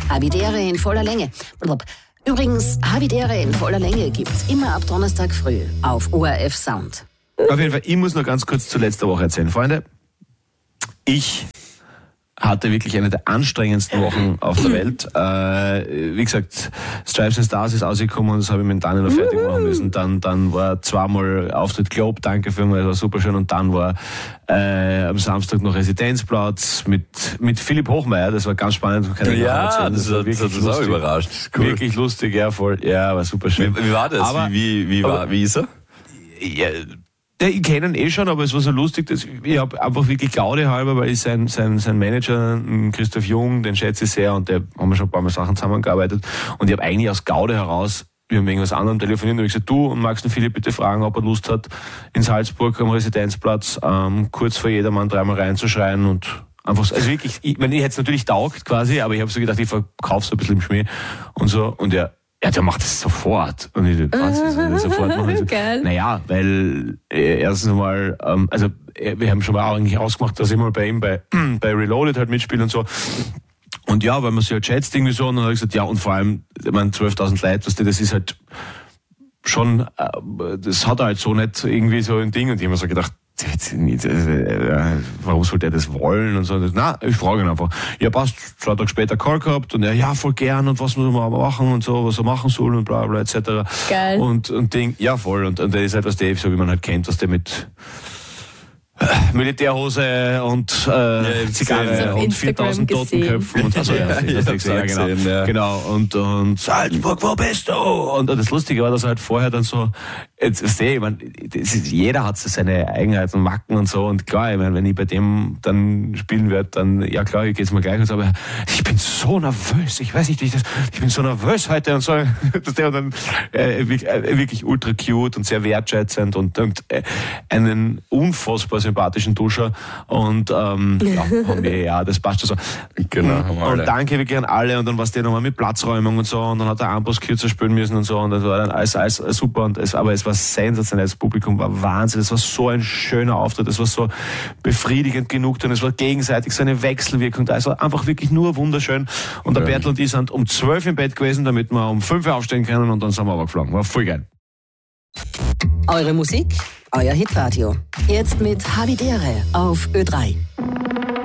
Havidere in voller Länge. Übrigens, Havidere in voller Länge gibt's immer ab Donnerstag früh auf ORF Sound. Auf jeden Fall, ich muss noch ganz kurz zu letzter Woche erzählen, Freunde. Ich hatte wirklich eine der anstrengendsten Wochen auf der Welt. Wie gesagt, Stripes and Stars ist ausgekommen und das habe ich mit Daniel noch fertig machen müssen. Dann war zweimal Auftritt Globe, danke für mich, das war super schön. Und dann war am Samstag noch Residenzplatz mit Philipp Hochmeier, das war ganz spannend. Ja, das war wirklich auch überrascht. Cool. Wirklich lustig, ja, voll. Ja, war super schön. Wie war das? Aber, wie ist er? Ja, ich kenne ihn schon, aber es war so lustig, dass ich habe einfach wirklich Gaude halber, weil ich sein Manager, Christoph Jung, den schätze ich sehr und der haben wir schon ein paar Mal Sachen zusammengearbeitet und ich habe eigentlich aus Gaude heraus, wir haben wegen was anderem telefoniert und ich gesagt, du, magst du Philipp bitte fragen, ob er Lust hat, in Salzburg am Residenzplatz kurz vor jedermann dreimal reinzuschreien und einfach, also wirklich, ich hätte es natürlich taugt quasi, aber ich habe so gedacht, ich verkaufe es ein bisschen im Schmäh und so und der macht das sofort. Und ich was ist das sofort machen? Also, geil. Naja, weil erstens mal, wir haben schon mal eigentlich ausgemacht, dass ich mal bei ihm bei Reloaded halt mitspiele und so. Und ja, weil man sich halt schätzt irgendwie so. Und dann habe ich gesagt, ja, und vor allem, ich meine, 12.000 Leute, das ist halt schon, das hat er halt so nicht irgendwie so ein Ding. Und ich habe mir so gedacht, warum sollte er das wollen und so. Na, ich frage ihn einfach. Ja, passt, 2 Tage später Call gehabt und ja, voll gern und was muss man machen und so, was er machen soll und bla bla etc. Geil. Und Ding, ja voll. Und der ist halt was der, so wie man halt kennt, was der mit Militärhose und Zigarre und 4000 Totenköpfen und also genau und Salzburg, wo bist du? Und das Lustige war, dass er halt vorher dann so, jeder hat so seine Eigenheiten, Macken und so und klar, ich meine, wenn ich bei dem dann spielen werde, dann ja klar, ich geht's mir gleich und so, aber ich bin so nervös, ich weiß nicht, ich bin so nervös heute und so, dass der dann wirklich ultra cute und sehr wertschätzend und einen unfassbar sympathischen Duscher und das passt schon so. Genau, und danke wirklich an alle und dann war es nochmal mit Platzräumung und so und dann hat der Armbrust kürzer spielen müssen und so und das war dann alles super und aber es war sensationell, das Publikum war Wahnsinn, es war so ein schöner Auftritt, es war so befriedigend genug und es war gegenseitig so eine Wechselwirkung, also einfach wirklich nur wunderschön und der Bertel und ich sind um 12 im Bett gewesen, damit wir um 5 Uhr aufstehen können und dann sind wir aber geflogen, war voll geil. Eure Musik, euer Hitradio. Jetzt mit Havidere auf Ö3.